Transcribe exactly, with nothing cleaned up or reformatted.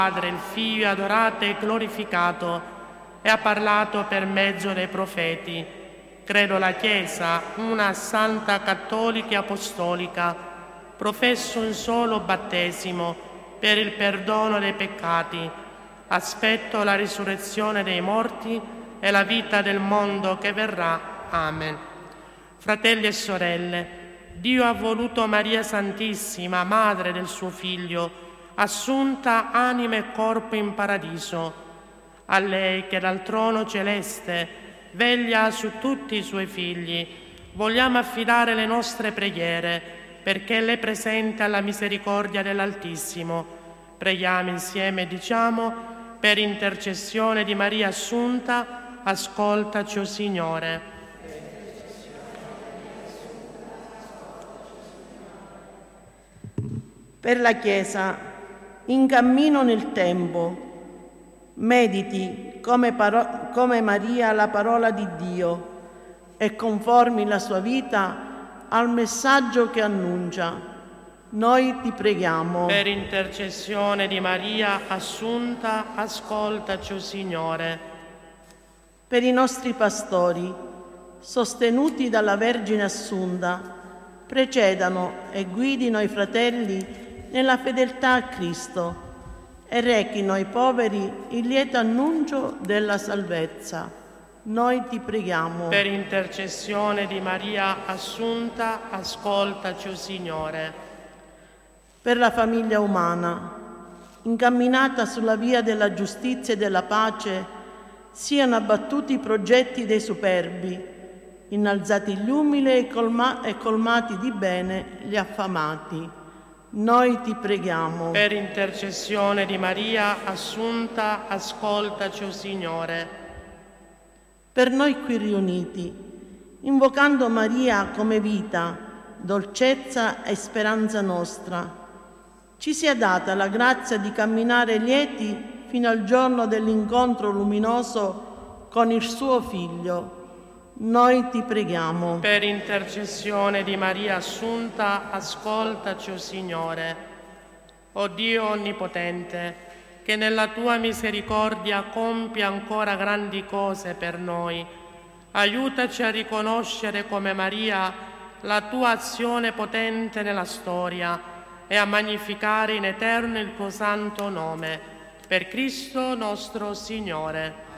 Padre, il Figlio adorato e glorificato, e ha parlato per mezzo dei profeti. Credo la Chiesa, una santa cattolica e apostolica, professo un solo battesimo per il perdono dei peccati, aspetto la risurrezione dei morti e la vita del mondo che verrà. Amen. Fratelli e sorelle, Dio ha voluto Maria Santissima, madre del suo Figlio, assunta anima e corpo in paradiso. A lei che dal trono celeste veglia su tutti i suoi figli, vogliamo affidare le nostre preghiere perché lei presente alla misericordia dell'Altissimo. Preghiamo insieme e diciamo: per intercessione di Maria Assunta, ascoltaci, o Signore. Per la Chiesa, in cammino nel tempo, mediti come, paro- come Maria la parola di Dio e conformi la sua vita al messaggio che annuncia. Noi ti preghiamo. Per intercessione di Maria Assunta, ascoltaci, o Signore. Per i nostri pastori, sostenuti dalla Vergine Assunta, precedano e guidino i fratelli nella fedeltà a Cristo e rechino ai poveri il lieto annuncio della salvezza. Noi ti preghiamo. Per intercessione di Maria Assunta, ascoltaci, o Signore. Per la famiglia umana, incamminata sulla via della giustizia e della pace, siano abbattuti i progetti dei superbi, innalzati gli umili e, colma- e colmati di bene gli affamati. Noi ti preghiamo. Per intercessione di Maria Assunta, ascoltaci, o Signore. Per noi qui riuniti, invocando Maria come vita, dolcezza e speranza nostra, ci sia data la grazia di camminare lieti fino al giorno dell'incontro luminoso con il suo Figlio. Noi ti preghiamo. Per intercessione di Maria Assunta, ascoltaci, o Signore. O Dio Onnipotente, che nella tua misericordia compia ancora grandi cose per noi, aiutaci a riconoscere come Maria la tua azione potente nella storia e a magnificare in eterno il tuo santo nome. Per Cristo nostro Signore.